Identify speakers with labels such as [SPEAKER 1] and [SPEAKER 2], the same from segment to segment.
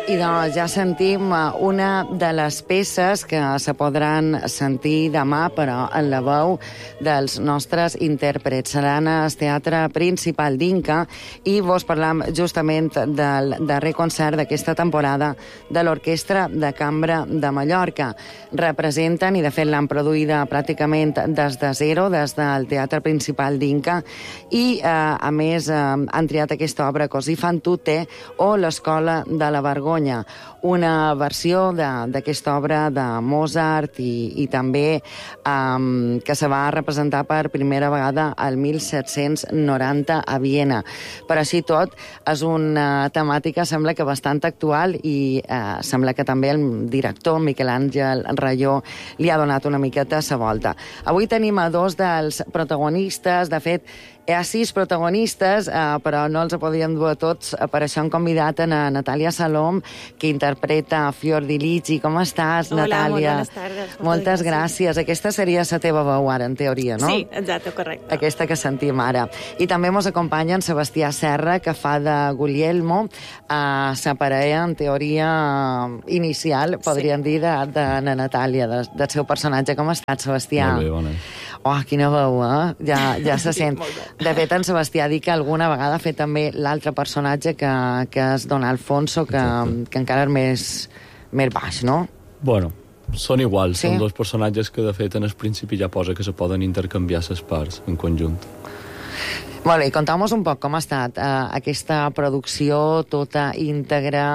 [SPEAKER 1] I doncs ja sentim una de les peces que se podran sentir demà, però en la veu dels nostres intèrprets. Seran al Teatre Principal d'Inca i vos parlam justament del darrer concert d'aquesta temporada de l'Orquestra de Cambra de Mallorca. Representen, i de fet l'han produïda pràcticament des de zero, des del Teatre Principal d'Inca, i a més han triat aquesta obra Così fan tutte o l'Escola de la Vergonya, una versió d'aquesta obra de Mozart i també que se va representar per primera vegada el 1790 a Viena. Per així tot, és una temàtica, sembla que bastant actual, i sembla que també el director Miquel Àngel Rayó li ha donat una miqueta sa volta. Avui tenim a dos dels protagonistes. De fet, hi ha 6 protagonistes, però no els podíem dur a tots. Per això hem convidat a Natàlia Salom, que interpreta Fior di Ligi. Com estàs,
[SPEAKER 2] Hola,
[SPEAKER 1] Natàlia?
[SPEAKER 2] molt bones tardes.
[SPEAKER 1] Moltes gràcies. Aquesta seria la teva veu ara, en teoria, no?
[SPEAKER 2] Sí, exacte, correcte.
[SPEAKER 1] Aquesta que sentim ara. I també ens acompanya en Sebastià Serra, que fa de Guglielmo, sa parella, en teoria inicial, podríem dir, de Natàlia, del seu personatge. Com estàs, Sebastià?
[SPEAKER 3] Molt bé, bona.
[SPEAKER 1] Oh, quina veu, Ja se sent.
[SPEAKER 2] Molt bé.
[SPEAKER 1] De fet, en Sebastià dic que alguna vegada ha fet també l'altre personatge, que és Don Alfonso, que encara és més baix, no?
[SPEAKER 3] Bueno, són iguals,
[SPEAKER 1] Sí?
[SPEAKER 3] són dos personatges que de fet en el principi ja posa que se poden intercanviar les parts en conjunt.
[SPEAKER 1] Molt bé, contau-nos un poc com ha estat aquesta producció tota íntegra,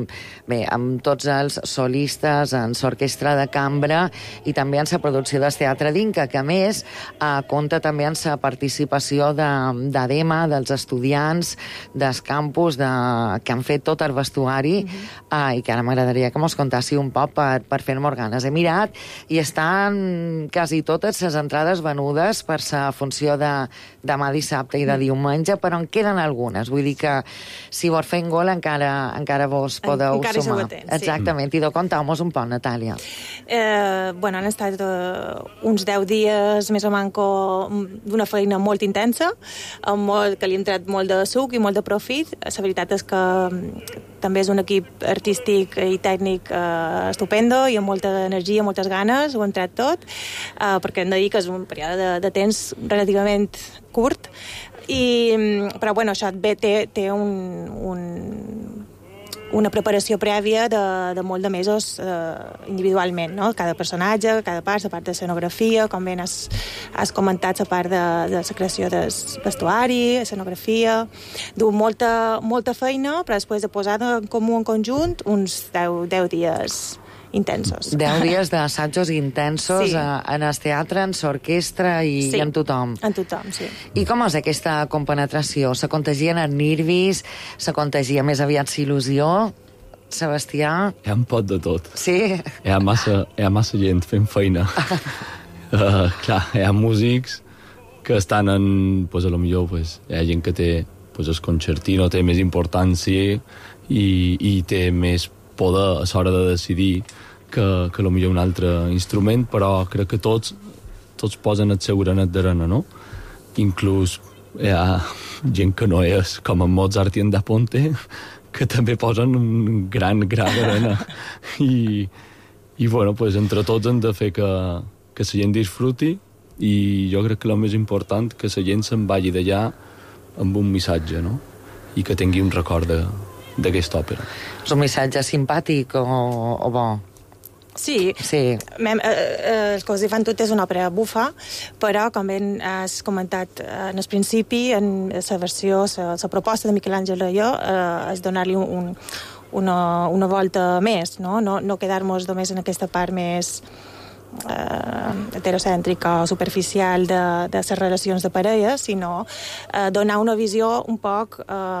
[SPEAKER 1] amb tots els solistes, en l'orquestra de cambra i també en la producció del Teatre d'Inca, que a més compta també en la participació d'ADEMA, dels estudiants, dels campus que han fet tot el vestuari, i que ara m'agradaria que mos contassi un poc per fer-me ganes. He mirat i estan quasi totes les entrades venudes per la funció de demà dissabte i de diumenge, però en queden algunes. Vull dir que si vos fent gol encara vos podeu
[SPEAKER 2] encara
[SPEAKER 1] sumar.
[SPEAKER 2] Sí.
[SPEAKER 1] Exactament. I contau-nos un poc, Natàlia.
[SPEAKER 2] Bueno, han estat uns 10 dies més o manco d'una feina molt intensa, que li ha entrat molt de suc i molt de profit. La veritat és que també és un equip artístic i tècnic estupendo i amb molta energia, moltes ganes, ho ha entrat tot, perquè hem de dir que és un període de temps relativament curt, però bueno, això té una preparació prèvia de molt de mesos individualment, no? Cada personatge, cada part, la part de escenografia, com ben has comentat, la part de la creació del vestuari, escenografia, du molta feina, però després de posar en comú en conjunt uns 10 dies intensos.
[SPEAKER 1] 10 dies d'assajos intensos,
[SPEAKER 2] Sí.
[SPEAKER 1] en el teatre, en l'orquestra i
[SPEAKER 2] Sí.
[SPEAKER 1] en tothom.
[SPEAKER 2] En tothom, sí.
[SPEAKER 1] I com és aquesta compenetració? Se contagien els nervis? Se contagia més aviat il·lusió? Sebastià?
[SPEAKER 3] Hi ha un pot de tot.
[SPEAKER 1] Sí?
[SPEAKER 3] Hi ha massa gent fent feina. Clar, hi ha músics que estan en... Pues, a lo millor pues, hi ha gent que té... Pues, el concertino té més importància i té més poder a l'hora de decidir que a lo millor un altre instrument, però crec que tots posen el seu granet d'arena, no? Inclús hi ha gent que no és, com en Mozart i en Da Ponte, que també posen un gran d'arena. I bueno, pues, entre tots hem de fer que la gent disfruti, i jo crec que el més important que la gent se'n vagi d'allà amb un missatge, no? I que tingui un record d'aquesta òpera.
[SPEAKER 1] És un missatge simpàtic o bo?
[SPEAKER 2] Sí. El Così fan tutte és una òpera bufa, però, com ben has comentat en el principi, en la versió, la proposta de Miquel Àngel Rayó és donar-li una volta més, no quedar-nos només en aquesta part més heterocèntrica o superficial de les relacions de parella, sinó donar una visió un poc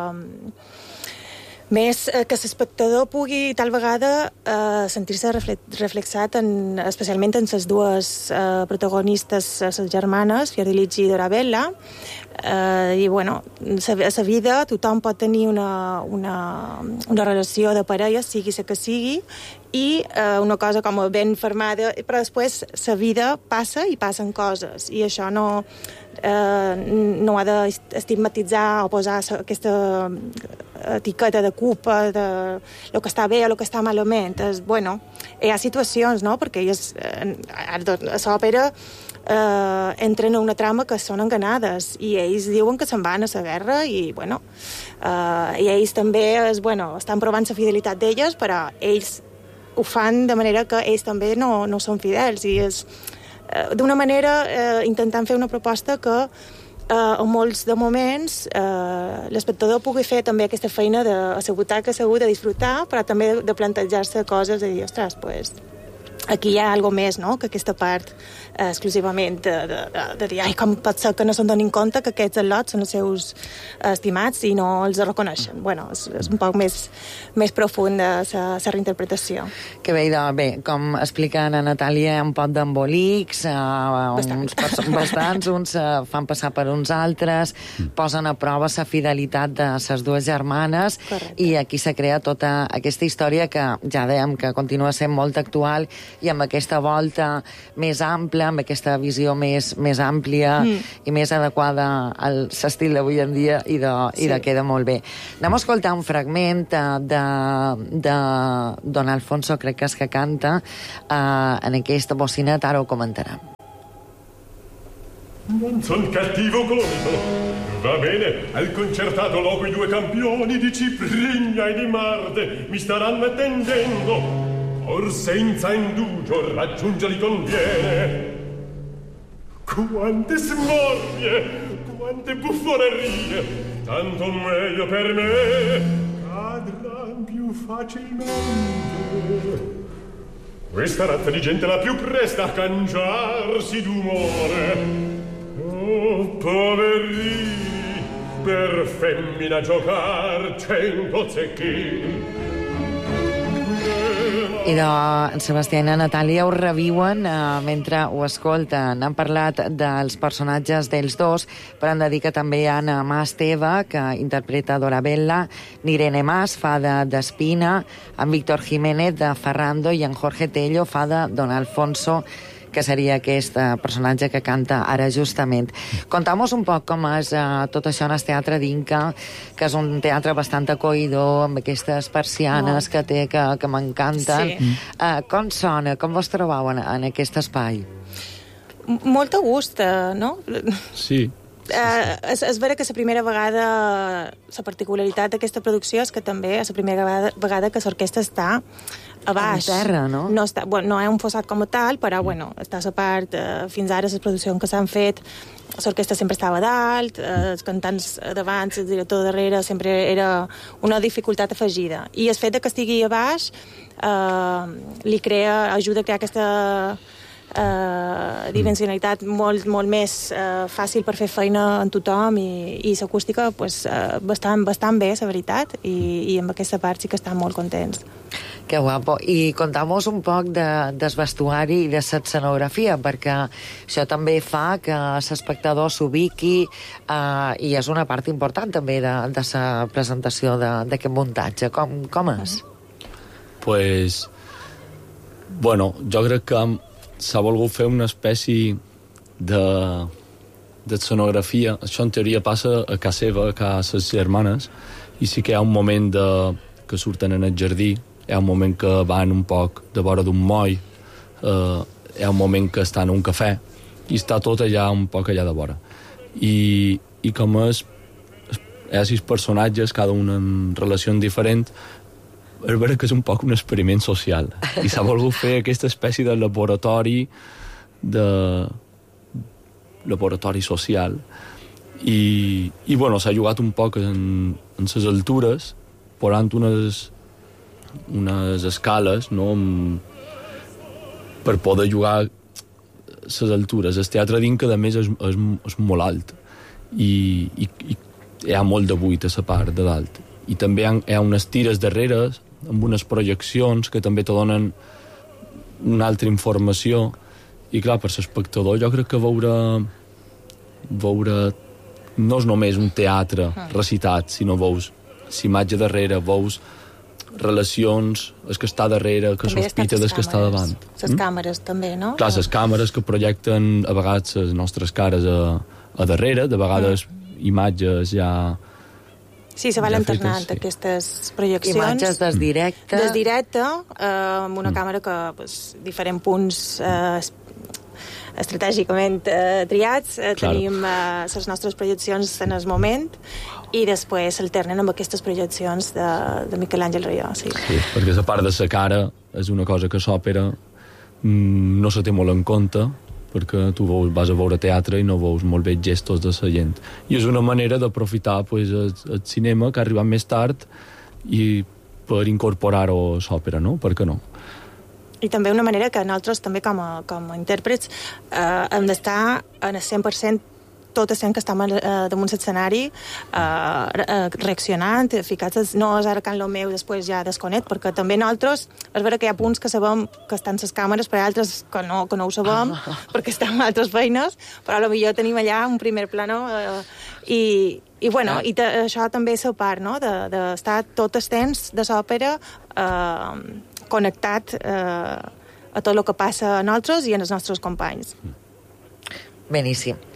[SPEAKER 2] més que l'espectador pugui tal vegada sentir-se reflexat especialment en les dues protagonistes, les germanes, Fior di Ligi i Dorabella, I, bueno, la vida, tothom pot tenir una relació de parella, sigui la que sigui, i una cosa com ben fermada, però després la vida passa i passen coses, i això no ha d'estigmatitzar o posar aquesta etiqueta de culpa de lo que està bé o lo que està malament. Bueno, hi ha situacions, no?, perquè a l'òpera entren a una trama que són enganades i ells diuen que se'n van a la guerra i, bueno, i ells també estan provant la fidelitat d'elles, però ells ho fan de manera que ells també no són fidels, i és d'una manera intentant fer una proposta que en molts de moments l'espectador pugui fer també aquesta feina d'assegutar que segur de disfrutar, però també de plantejar-se coses, de dir, ostres, pues aquí hi ha alguna més, no?, que aquesta part exclusivament de dir, ai, com pot ser que no se'n donin compte que aquests al·lots són els seus estimats i no els reconeixen. Bueno, és un poc més profunda la reinterpretació.
[SPEAKER 1] Que bé, com explica Anna Natàlia, un pot d'embolics, bastants, uns fan passar per uns altres, posen a prova la fidelitat de les dues germanes. Correcte. I aquí se crea tota aquesta història que ja dèiem que continua sent molt actual i amb aquesta volta més ampla, amb aquesta visió més àmplia i més adequada a l'estil d'avui en dia i de queda molt bé. Anem a escoltar un fragment de Don Alfonso, crec que és que canta en aquesta bocinet, ara ho comentarà.
[SPEAKER 4] Non son cattivo conto, va bene, al concertato loco i due campioni di Ciprigna e di Marte mi staranno attendendo, or senza indugio raggiungerli conviene. Quante smorfie, quante buffonerie, tanto meglio per me, cadran più facilmente. Questa razza di gente la più presta a cangiarsi d'umore. Oh, poverini, per femmina giocar 100 zecchini.
[SPEAKER 1] I en Sebastià i la Natàlia ho reviuen mentre ho escolten. Han parlat dels personatges dels dos, però han de dir que també hi ha Ana Esteve, que interpreta Dorabella, n'Irene Mas fa d'Espina, en Víctor Jiménez de Ferrando i en Jorge Tello fa de Don Alfonso, que seria aquest personatge que canta ara justament. Conta'm-nos un poc com és tot això en el Teatre d'Inca, que és un teatre bastant acollidor, amb aquestes persianes que té, que m'encanten. Sí. Com sona? Com vos trobeu en aquest espai?
[SPEAKER 2] Molt a gust, no?
[SPEAKER 3] Sí.
[SPEAKER 2] És vera que la primera vegada, la particularitat d'aquesta producció és que també és la primera vegada que l'orquestra està a baix.
[SPEAKER 1] En terra, no?
[SPEAKER 2] No hi ha un fossat com a tal, però està a la part, fins ara les produccions que s'han fet, l'orquestra sempre estava a dalt, els cantants davant, el director darrere, sempre era una dificultat afegida. I el fet que estigui a baix ajuda a crear aquesta dimensionalitat molt més fàcil per fer feina en tothom i l'acústica bastant bé, la veritat, i amb aquesta part sí que estan molt contents.
[SPEAKER 1] Que guapo. I conta'm-nos un poc del vestuari i de l'escenografia, perquè això també fa que l'espectador s'ubiqui i és una part important també de la presentació d'aquest muntatge. Com és?
[SPEAKER 3] Pues, bueno, jo crec que s'ha volgut fer una espècie d'escenografia. Això en teoria passa a casa seva, a casa ses germanes, i sí que hi ha un moment que surten en el jardí, hi ha un moment que van un poc de vora d'un moll, hi ha un moment que estan a un cafè, i està tot allà, un poc allà de vora. I com hi ha 6 personatges, cada un en relacions diferents, és vera que és un poc un experiment social, i s'ha volgut fer aquesta espècie de laboratori social, i bueno, s'ha jugat un poc en les altures, posant unes escales, no?, per poder jugar les altures. El Teatre d'Inca, a més, és molt alt, i hi ha molt de buit a la part de dalt. I també hi ha unes tires darrere, amb unes projeccions que també te donen una altra informació, i clar, per l'espectador jo crec que veure no és només un teatre recitat, sinó veus l'imatge darrere, veus relacions, el que està darrere, que sospita del que està davant.
[SPEAKER 2] Les càmeres també, no?
[SPEAKER 3] Clar, les càmeres que projecten a vegades les nostres cares a darrere, de vegades imatges ja...
[SPEAKER 2] Sí, se van alternant aquestes projeccions.
[SPEAKER 1] Imatges des directe.
[SPEAKER 2] Des directe, amb una càmera que, diferents punts estratègicament triats, tenim les nostres projeccions en el moment i després s'alternen amb aquestes projeccions de Miquel Àngel Raió. Sí,
[SPEAKER 3] perquè la part de la cara és una cosa que s'òpera no se té molt en compte, perquè tu vas a veure teatre i no veus molt bé gestos de la gent. I és una manera d'aprofitar el cinema que ha arribat més tard i per incorporar-ho a l'òpera, no? Per què no?
[SPEAKER 2] I també una manera que nosaltres també com a intèrprets hem d'estar en el 100% tot el que estem damunt l'escenari reaccionant, ficats, no és ara can lo meu, després ja desconnect, perquè també nosaltres, és vera que hi ha punts que sabem que estan les càmeres, però hi ha altres que no ho sabem, perquè estan altres feines, però potser tenim allà un primer plano i bueno, i això també és la part, no?, d'estar tot el temps de l'òpera connectat a tot el que passa a nosaltres i a els nostres companys.
[SPEAKER 1] Beníssim.